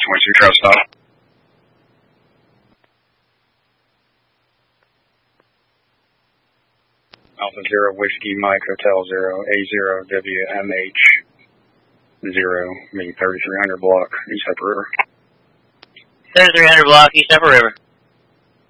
22 trail stop. Alpha 0 Whiskey Mike Hotel 0 A0 WMH 0, meaning 3300 block, East Upper River. 3300 block, East Upper River.